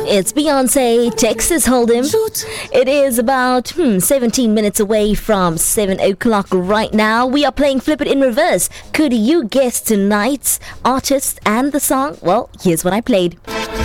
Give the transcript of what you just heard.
It's Beyonce, Texas Hold'em. It is about 17 minutes away from 7 o'clock right now. We are playing Flip It in Reverse. Could you guess tonight's artist and the song? Well, here's what I played.